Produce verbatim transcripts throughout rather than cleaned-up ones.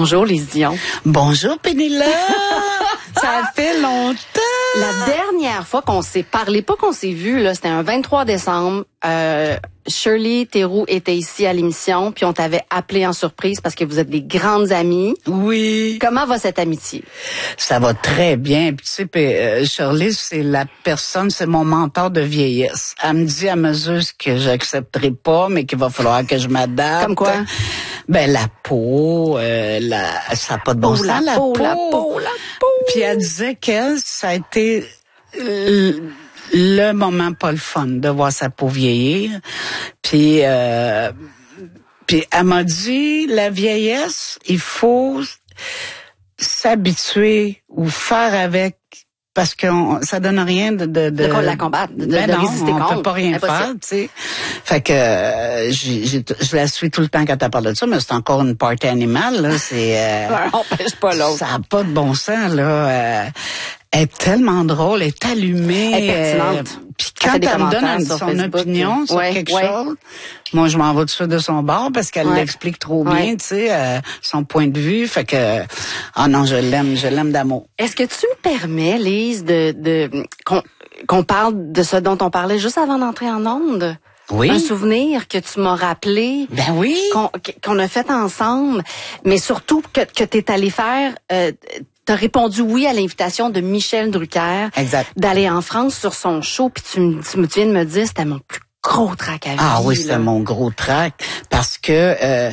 Bonjour, Lise Dion. Bonjour, Pénélope. Ça fait longtemps. La dernière fois qu'on s'est parlé, pas qu'on s'est vu, là, c'était un vingt-trois décembre. Euh, Shirley Theroux était ici à l'émission, puis on t'avait appelé en surprise parce que vous êtes des grandes amies. Oui. Comment va cette amitié? Ça va très bien. Puis, tu sais, puis, euh, Shirley, c'est la personne, c'est mon mentor de vieillesse. Elle me dit à mesure ce que j'accepterai pas, mais qu'il va falloir que je m'adapte. Comme quoi? Ben, la peau, euh, la, ça n'a pas de bon sens, la, la peau, peau. la peau, la peau. Puis elle disait qu'elle, ça a été euh, le moment pas le fun de voir sa peau vieillir. Puis, euh, puis elle m'a dit, la vieillesse, il faut s'habituer ou faire avec. Parce que on, ça donne rien de de de, de la combattre, de, ben de non, résister on contre. peut pas rien Impossible. faire, tu sais. Fait que euh, j'ai, j'ai, je la suis tout le temps quand elle parle de ça, mais c'est encore une party animale là. C'est euh, on pêche pas l'autre. Ça a pas de bon sens là. Euh, elle est tellement drôle, elle est allumée. Elle est pertinente. Euh, puis quand elle, elle me donne un, son Facebook, opinion sur ouais, quelque ouais. chose, moi je m'en vais tout de suite de son bord parce qu'elle ouais. l'explique trop ouais. bien, tu sais, euh, son point de vue. Fait que ah non, je l'aime, je l'aime d'amour. Est-ce que tu me permets, Lise, de, de qu'on, qu'on parle de ce dont on parlait juste avant d'entrer en onde? Oui. Un souvenir que tu m'as rappelé. Ben oui. Qu'on, qu'on a fait ensemble, mais surtout que, que tu es allé faire... Euh, T'as répondu oui à l'invitation de Michel Drucker exact. D'aller en France sur son show, puis tu, me, tu, tu viens de me dire c'était mon plus gros trac à vie. Ah oui, c'était mon gros trac parce que euh,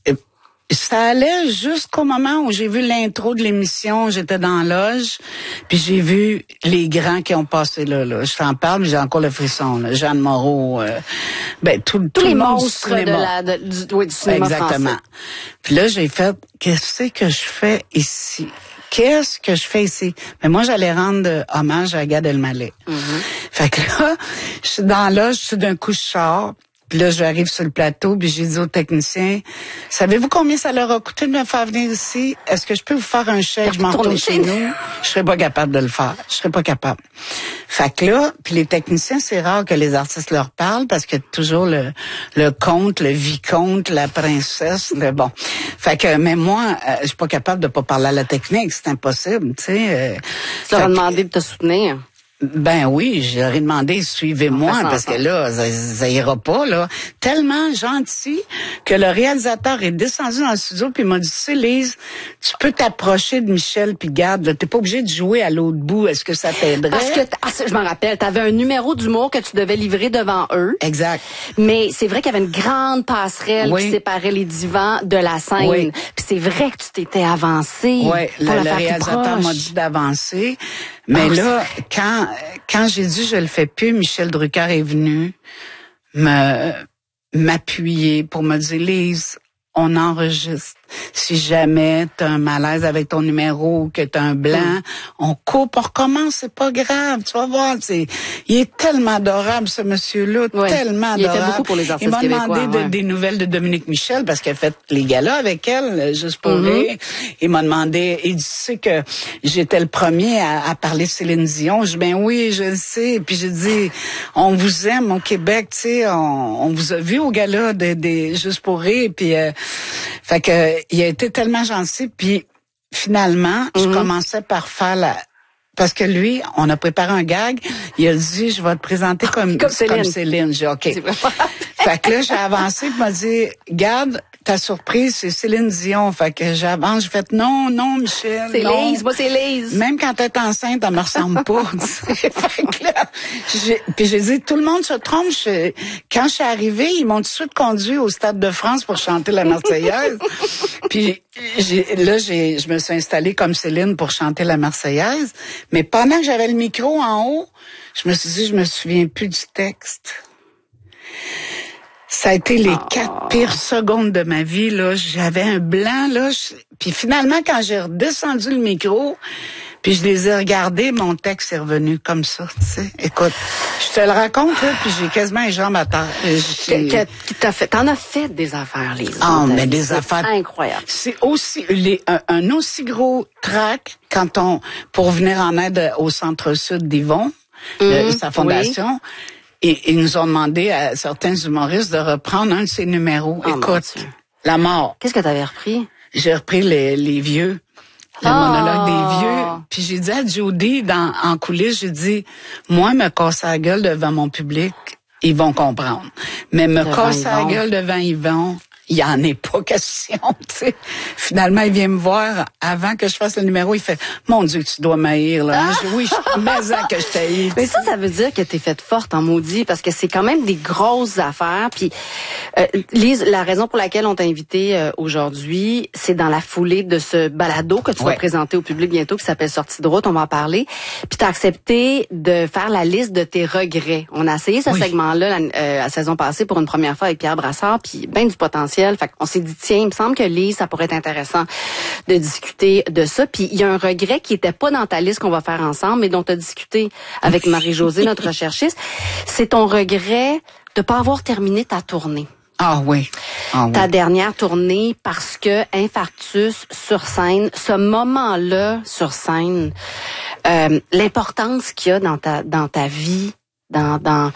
ça allait jusqu'au moment où j'ai vu l'intro de l'émission, j'étais dans la loge, puis j'ai vu les grands qui ont passé là. là. Je t'en parle, mais j'ai encore le frisson. Là. Jeanne Moreau, euh, ben tout, tous tout les le monde monstres du de la, de, du, oui, du cinéma Exactement. français. Puis là, j'ai fait, qu'est-ce que je fais ici? Qu'est-ce que je fais ici? Mais moi, j'allais rendre hommage à Gad Elmaleh. Mm-hmm. Fait que là, je suis dans là, je suis d'un coup, je sors. Puis là, j'arrive sur le plateau, puis j'ai dit au technicien, savez-vous combien ça leur a coûté de me faire venir ici? Est-ce que je peux vous faire un chèque? Je m'en retourne chez nous. Je serais pas capable de le faire. Je serais pas capable. Fait que là, puis les techniciens, c'est rare que les artistes leur parlent parce que toujours le, le comte, le vicomte, la princesse, le bon. Fait que, mais moi, euh, je suis pas capable de pas parler à la technique. C'est impossible, tu sais. Euh, tu leur as demandé de te soutenir. Ben oui, j'aurais demandé suivez-moi parce que là, ça, ça ira pas là. Tellement gentil que le réalisateur est descendu dans le studio puis il m'a dit, tu sais, Lise, tu peux t'approcher de Michel puis garde, là, t'es pas obligé de jouer à l'autre bout. Est-ce que ça t'aiderait? Parce que ah, je m'en rappelle, t'avais un numéro d'humour que tu devais livrer devant eux. Exact. Mais c'est vrai qu'il y avait une grande passerelle oui. qui séparait les divans de la scène. Oui. Puis c'est vrai que tu t'étais avancé. Oui, le, le réalisateur m'a dit d'avancer. Mais oh, là, quand quand j'ai dit je le fais plus, Michel Drucker est venu me m'appuyer pour me dire, Lise, on enregistre. Si jamais t'as un malaise avec ton numéro ou que t'as un blanc, mm. on coupe, on recommence, c'est pas grave, tu vas voir. C'est, il est tellement adorable, ce monsieur-là, ouais. tellement il adorable. Il fait beaucoup pour les artistes Il m'a demandé ouais. de, des nouvelles de Dominique Michel parce qu'elle a fait les galas avec elle, juste pour mm-hmm. rire. Il m'a demandé, il dit, tu sais que j'étais le premier à, à parler de Céline Dion. Je dis, ben oui, je le sais. Puis j'ai dit, on vous aime au Québec, tu sais, on, on vous a vu au gala de, de juste pour rire. Puis, euh, fait que, il a été tellement gentil, puis finalement, mm-hmm. je commençais par faire la... Parce que lui, on a préparé un gag, il a dit, je vais te présenter comme, comme Céline. Comme Céline. J'ai dit, OK. Fait que là, j'ai avancé, puis m'a dit, garde, ta surprise, c'est Céline Dion. Fait que j'avance, j'ai fait, non, non, Michel, c'est non. Lise, moi c'est Lise. Même quand t'es enceinte, elle me ressemble pas. Fait que là, j'ai, puis j'ai dit, tout le monde se trompe. Je, quand je suis arrivée, ils m'ont tout de suite conduit au Stade de France pour chanter la Marseillaise. Puis j'ai, là, j'ai, je me suis installée comme Céline pour chanter la Marseillaise. Mais pendant que j'avais le micro en haut, je me suis dit, je me souviens plus du texte. Ça a été les oh. quatre pires secondes de ma vie, là. J'avais un blanc, là. Je... Puis finalement, quand j'ai redescendu le micro, puis je les ai regardés, mon texte est revenu comme ça, tu sais. Écoute, je te le raconte, là, puis j'ai quasiment les jambes à terre. Que, que, t'as fait, t'en as fait des affaires, Lise. Ah, oh, mais des affaires. Incroyable. C'est aussi, les, un, un aussi gros trac quand on, pour venir en aide au Centre-Sud d'Yvon, mmh, de sa fondation. Oui. Et ils nous ont demandé à certains humoristes de reprendre un de ses numéros. Oh, écoute, la mort. Qu'est-ce que tu avais repris? j'ai repris les, les vieux. Le oh. monologue des vieux. Puis j'ai dit à Judy, dans, en coulisses, j'ai dit, moi, me casser la gueule devant mon public, ils vont comprendre. Mais me Devant casser la gueule devant Yvon, il y en est pas question, tu sais. Finalement, il vient me voir avant que je fasse le numéro, il fait « Mon Dieu, tu dois m'haïr, là. Ah! » Je, oui, je mais que je t'haïs. Mais ça, ça veut dire que t'es faite forte en maudit, parce que c'est quand même des grosses affaires. Puis, euh, Lise, la raison pour laquelle on t'a invité euh, aujourd'hui, c'est dans la foulée de ce balado que tu ouais. vas présenter au public bientôt, qui s'appelle Sortie de route, on va en parler. Puis t'as accepté de faire la liste de tes regrets. On a essayé ce oui. segment-là la, euh, la saison passée pour une première fois avec Pierre Brassard, puis ben du potentiel. Fait qu'on s'est dit, tiens, il me semble que Lise, ça pourrait être intéressant de discuter de ça. Puis il y a un regret qui était pas dans ta liste qu'on va faire ensemble, mais dont tu as discuté avec Marie-Josée, notre recherchiste. C'est ton regret de pas avoir terminé ta tournée. Ah oui. Ah, ta oui. dernière tournée, parce que infarctus sur scène, ce moment-là sur scène, euh, l'importance qu'il y a dans ta dans ta vie, dans dans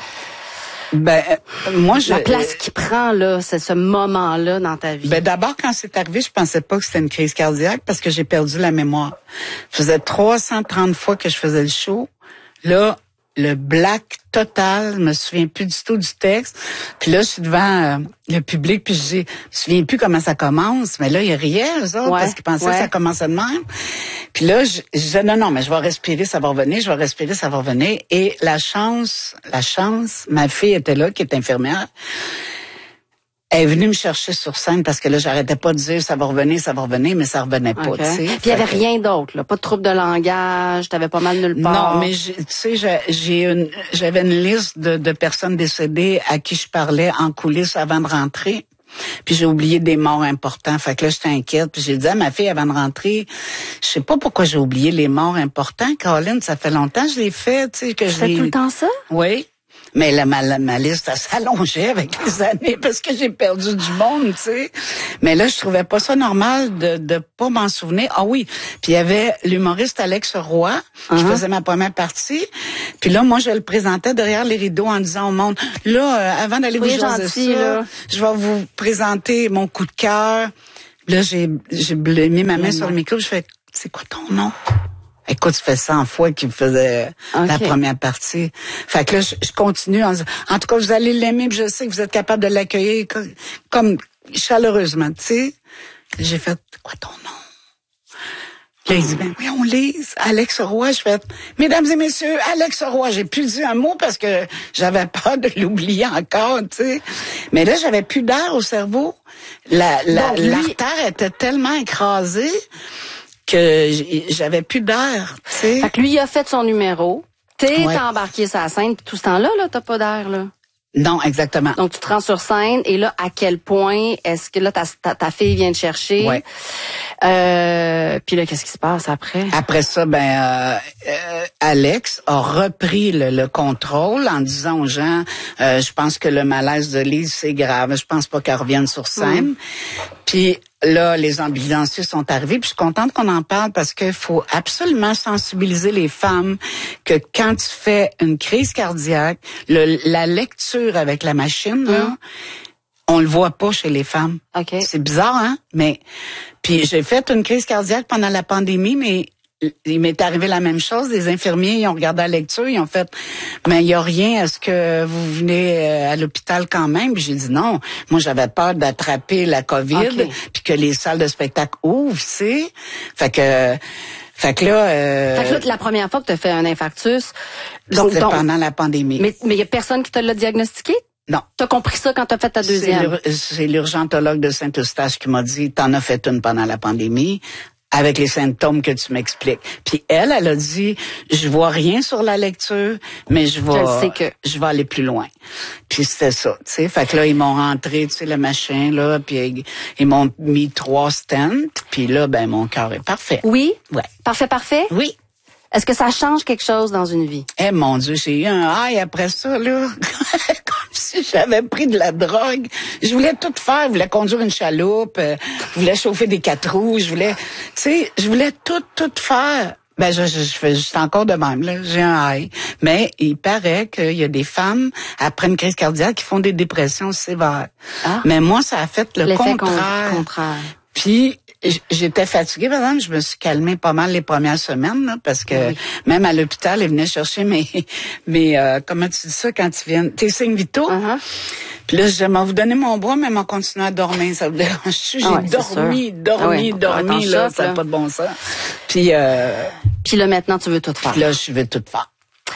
Ben moi je la place qu'il prend là, c'est ce moment-là dans ta vie. Ben d'abord quand c'est arrivé, je pensais pas que c'était une crise cardiaque parce que j'ai perdu la mémoire. Ça faisait trois cent trente fois que je faisais le show. Là, le black total, je me souviens plus du tout du texte. Puis là, je suis devant euh, le public, puis je dis, je me souviens plus comment ça commence. Mais là, ils riaient, eux autres, ouais, parce qu'ils pensaient ouais. que ça commençait de même. Puis là, je, je disais, non, non, mais je vais respirer, ça va revenir, je vais respirer, ça va revenir. Et la chance, la chance, ma fille était là, qui est infirmière. Elle est venue me chercher sur scène parce que là, j'arrêtais pas de dire ça va revenir, ça va revenir, mais ça revenait pas, okay. tu sais. Puis il y avait rien d'autre, là, pas de trouble de langage, t'avais pas mal nulle part. Non, mais tu sais, j'ai une, j'avais une liste de, de personnes décédées à qui je parlais en coulisses avant de rentrer. Puis j'ai oublié des morts importants. Fait que là, j'étais inquiète. Puis j'ai dit à ma fille avant de rentrer, je sais pas pourquoi j'ai oublié les morts importants. Caroline, ça fait longtemps que je l'ai fait, tu sais, que je l'ai... Tu fais tout le temps ça? Oui. Mais la, ma, ma liste, ça s'allongeait avec les années parce que j'ai perdu du monde, tu sais. Mais là, je trouvais pas ça normal de de pas m'en souvenir. Ah oui, puis il y avait l'humoriste Alex Roy, uh-huh. qui faisait ma première partie. Puis là, moi, je le présentais derrière les rideaux en disant au monde, là, euh, avant d'aller oui, vous jaser ça, là. Je vais vous présenter mon coup de cœur. Là, j'ai j'ai mis ma main mmh. sur le micro, je fais, c'est quoi ton nom? Écoute, ça fait cent fois qu'il faisait okay. la première partie. Fait que là, je, je continue en disant, en tout cas, vous allez l'aimer, puis je sais que vous êtes capable de l'accueillir comme, comme chaleureusement, tu sais. J'ai fait, quoi ton nom? Puis là, il dit, ben oui, on lise. Alex Roy, je fais, mesdames et messieurs, Alex Roy. J'ai plus dit un mot parce que j'avais peur de l'oublier encore, tu sais. Mais là, j'avais plus d'air au cerveau. La, la, Donc, lui... l'artère était tellement écrasée que j'avais plus d'air, tu sais. Fait que lui, il a fait son numéro. T'es ouais. embarqué sur la scène, puis tout ce temps-là, là, t'as pas d'air, là. Non, exactement. Donc, tu te rends sur scène, et là, à quel point est-ce que là, ta, ta, ta fille vient te chercher? Ouais. Euh, puis là, qu'est-ce qui se passe après? Après ça, ben, euh, euh, Alex a repris le, le contrôle en disant aux gens, euh, je pense que le malaise de Lise, c'est grave. Je pense pas qu'elle revienne sur scène. Mm. Puis là, les ambulanciers sont arrivés. Puis je suis contente qu'on en parle parce qu'il faut absolument sensibiliser les femmes que quand tu fais une crise cardiaque, le, la lecture avec la machine, là, mm. on le voit pas chez les femmes. Okay. C'est bizarre, hein? Mais puis j'ai fait une crise cardiaque pendant la pandémie, mais il m'est arrivé la même chose. Les infirmiers, ils ont regardé la lecture, ils ont fait, mais il y a rien, est-ce que vous venez à l'hôpital quand même? Puis j'ai dit non. Moi, j'avais peur d'attraper la COVID, okay. puis que les salles de spectacle ouvrent, tu sais. Fait que, fait que là, euh, fait que là, la première fois que tu as fait un infarctus, donc c'était donc, pendant la pandémie. Mais mais il y a personne qui te l'a diagnostiqué? Non. T'as compris ça quand t'as fait ta deuxième? C'est l'urgentologue de Saint-Eustache qui m'a dit, t'en as fait une pendant la pandémie, avec les symptômes que tu m'expliques. Puis elle, elle a dit, je vois rien sur la lecture, mais je vais, je sais que je vais aller plus loin. Puis c'était ça, tu sais. Fait que là, ils m'ont rentré, tu sais, le machin, là, puis ils, ils m'ont mis trois stents, puis là, ben, mon cœur est parfait. Oui? Ouais. Parfait, parfait? Oui. Est-ce que ça change quelque chose dans une vie? Eh, mon Dieu, j'ai eu un high après ça, là. Comme si j'avais pris de la drogue. Je voulais tout faire. Je voulais conduire une chaloupe. Euh, je voulais chauffer des quatre roues. Je voulais, tu sais, je voulais tout, tout faire. Ben, je, je, je fais juste encore de même, là. J'ai un high. Mais il paraît qu'il y a des femmes, après une crise cardiaque, qui font des dépressions sévères. Ah. Mais moi, ça a fait le contraire. contraire. Puis j'étais fatiguée, par exemple, je me suis calmée pas mal les premières semaines, là, parce que oui. même à l'hôpital, ils venaient chercher mes, mes euh, comment tu dis ça quand ils viennent, tes signes vitaux. Uh-huh. Puis là, je disais, vous donner mon bras, mais m'en continuer à dormir. Ça vous dérange? J'ai ah ouais, dormi, dormi, ah ouais, dormi, là, shot, ça n'a pas de bon sens. Puis, euh, Puis là, maintenant, tu veux tout faire. Puis là, je veux tout faire.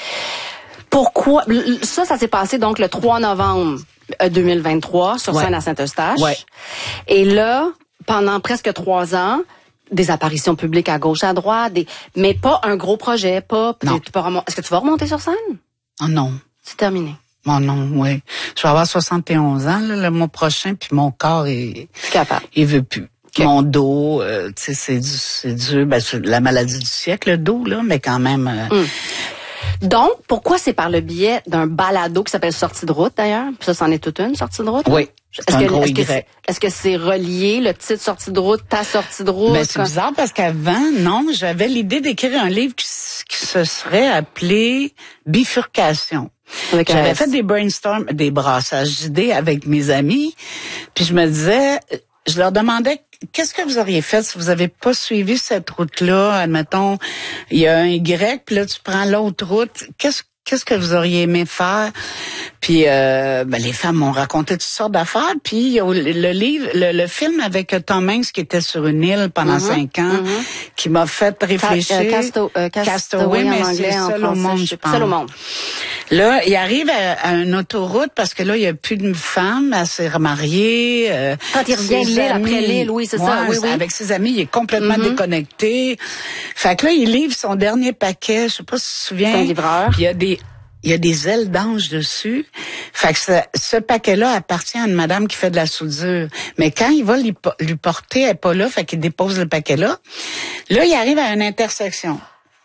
Pourquoi? Ça, ça s'est passé donc le trois novembre deux mille vingt-trois sur scène ouais. à Saint-Eustache. Ouais. Et là, pendant presque trois ans, des apparitions publiques à gauche, à droite, des, mais pas un gros projet, pas. Non. Tu peux remont... Est-ce que tu vas remonter sur scène? Oh non. C'est terminé. Oh non, oui. Je vais avoir soixante et onze ans là, le mois prochain, puis mon corps est. Capable. Il veut plus. Okay. Mon dos, euh, tu sais, c'est du, c'est dur. Ben, c'est la maladie du siècle, le dos là, mais quand même. Euh... Mm. Donc, pourquoi c'est par le biais d'un balado qui s'appelle Sortie de route, d'ailleurs? Puis ça, c'en est toute une, Sortie de route? Oui. Est-ce un que, gros est-ce, que c'est, est-ce que c'est relié, le titre Sortie de route, ta sortie de route? Ben, c'est comme... bizarre parce qu'avant, non, j'avais l'idée d'écrire un livre qui, qui se serait appelé Bifurcation. Avec J'avais un... fait des brainstorms, des brassages d'idées avec mes amis, puis je me disais, je leur demandais, qu'est-ce que vous auriez fait si vous avez pas suivi cette route-là? Admettons, il y a un Y, puis là, tu prends l'autre route. Qu'est-ce Qu'est-ce que vous auriez aimé faire? Puis euh, ben, les femmes m'ont raconté toutes sortes d'affaires. Puis le, le livre, le, le film avec Tom Hanks qui était sur une île pendant mm-hmm. cinq ans, mm-hmm. qui m'a fait réfléchir. Ca- euh, Casto, euh, Castaway, Castaway, mais en anglais, c'est seul en au monde, je pense. Seul au monde. Là, il arrive à, à une autoroute parce que là, il y a plus de femmes, elle s'est remariée. Euh, Quand il revient de l'île après l'île, oui, c'est ouais, ça. Oui, oui. Avec ses amis, il est complètement mm-hmm. déconnecté. Fait que là, il livre son dernier paquet. Je sais pas si tu te souviens. C'est un livreur. Puis il y a des Il y a des ailes d'ange dessus. Fait que ce, ce paquet-là appartient à une madame qui fait de la soudure. Mais quand il va lui, lui porter, elle n'est pas là, fait qu'il dépose le paquet-là. Là, il arrive à une intersection.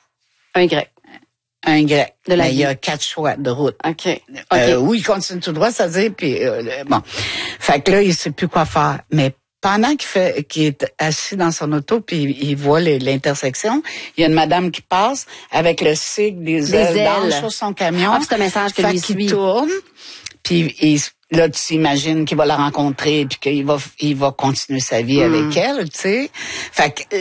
Un Y. Un Y. De la il y a quatre choix de route. OK. okay. Euh, où il continue tout droit, c'est-à-dire, puis euh, bon. Fait que là, il sait plus quoi faire. Mais pendant qu'il fait, qu'il est assis dans son auto puis il voit les, l'intersection, il y a une madame qui passe avec le sigle des, des ailes, ailes. sur son camion. Ah, c'est un message que fait lui qu'il suit. tourne, puis il, là tu t'imagines qu'il va la rencontrer puis qu'il va il va continuer sa vie mmh. avec elle, tu sais. Fait que